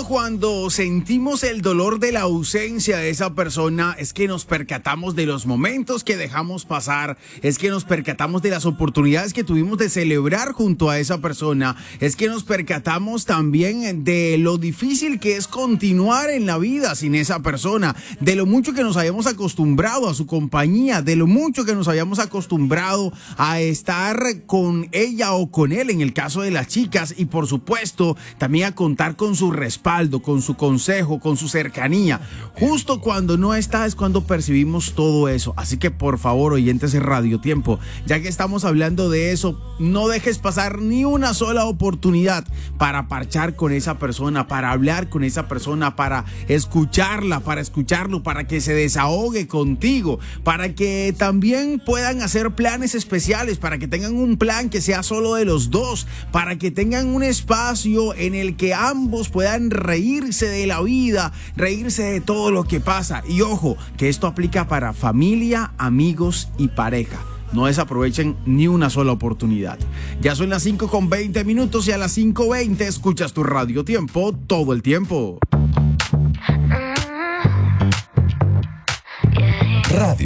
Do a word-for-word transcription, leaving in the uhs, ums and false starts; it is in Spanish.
justo cuando sentimos el dolor de la ausencia de esa persona, es que nos percatamos de los momentos que dejamos pasar, es que nos percatamos de las oportunidades que tuvimos de celebrar junto a esa persona, es que nos percatamos también de lo difícil que es continuar en la vida sin esa persona, de lo mucho que nos habíamos acostumbrado a su compañía, de lo mucho que nos habíamos acostumbrado a estar con ella o con él en el caso de las chicas, y por supuesto también a contar con su respaldo, con su consejo, con su cercanía. Justo cuando no está es cuando percibimos todo eso. Así que por favor, oyentes de Radio Tiempo, ya que estamos hablando de eso, no dejes pasar ni una sola oportunidad para parchar con esa persona, para hablar con esa persona, para escucharla, para escucharlo, para que se desahogue contigo, para que también puedan hacer planes especiales, para que tengan un plan que sea solo de los dos, para que tengan un espacio en el que ambos puedan reírse de la vida, reírse de todo lo que pasa. Y ojo, que esto aplica para familia, amigos y pareja. No desaprovechen ni una sola oportunidad. Ya son las cinco con veinte minutos y a las cinco veinte escuchas tu Radio Tiempo todo el tiempo. Radio